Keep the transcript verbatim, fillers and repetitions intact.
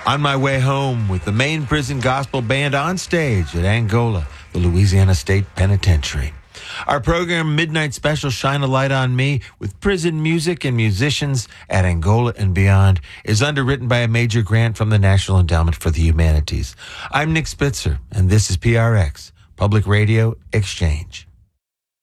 On my way home with the main prison gospel band on stage at Angola, the Louisiana State Penitentiary. Our program, Midnight Special, Shine a Light on Me, with prison music and musicians at Angola and beyond, is underwritten by a major grant from the National Endowment for the Humanities. I'm Nick Spitzer, and this is P R X, Public Radio Exchange.